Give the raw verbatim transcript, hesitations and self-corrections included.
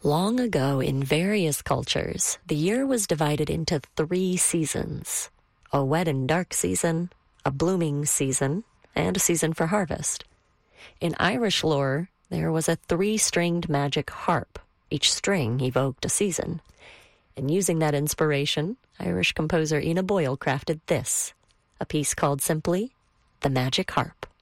Long ago, in various cultures, the year was divided into three seasons: a wet and dark season, a blooming season, and a season for harvest. In Irish lore, there was a three-stringed magic harp. Each string evoked a season. And using that inspiration, Irish composer Ina Boyle crafted this, a piece called simply The Magic Harp.